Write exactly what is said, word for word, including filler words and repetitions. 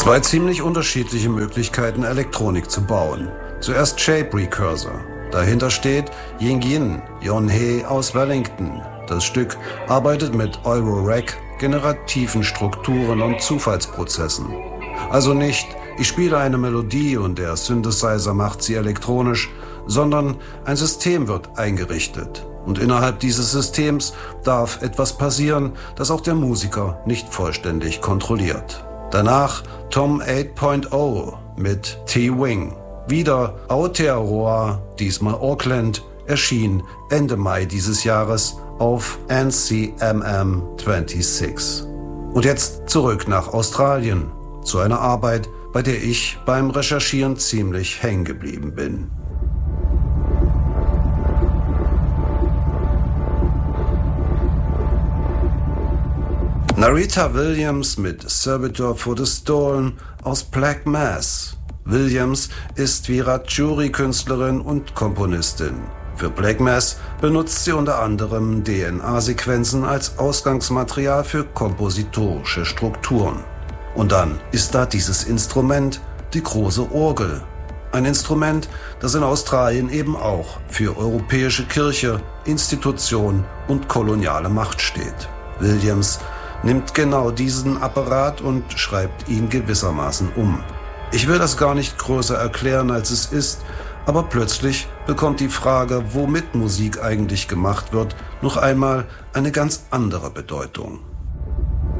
Zwei ziemlich unterschiedliche Möglichkeiten, Elektronik zu bauen. Zuerst Shape Precursor. Dahinter steht Ying Yin Yonhee aus Wellington. Das Stück arbeitet mit Eurorack, generativen Strukturen und Zufallsprozessen. Also nicht, ich spiele eine Melodie und der Synthesizer macht sie elektronisch, sondern ein System wird eingerichtet. Und innerhalb dieses Systems darf etwas passieren, das auch der Musiker nicht vollständig kontrolliert. Danach Tom acht Punkt null mit T-Wing. Wieder Aotearoa, diesmal Auckland, erschien Ende Mai dieses Jahres auf N C M M sechsundzwanzig. Und jetzt zurück nach Australien, zu einer Arbeit, bei der ich beim Recherchieren ziemlich hängen geblieben bin. Narita Williams mit Servitor for the Stolen aus Black Mass. Williams ist Wiradjuri-Künstlerin und Komponistin. Für Black Mass benutzt sie unter anderem D N A-Sequenzen als Ausgangsmaterial für kompositorische Strukturen. Und dann ist da dieses Instrument, die große Orgel. Ein Instrument, das in Australien eben auch für europäische Kirche, Institution und koloniale Macht steht. Williams nimmt genau diesen Apparat und schreibt ihn gewissermaßen um. Ich will das gar nicht größer erklären, als es ist, aber plötzlich bekommt die Frage, womit Musik eigentlich gemacht wird, noch einmal eine ganz andere Bedeutung.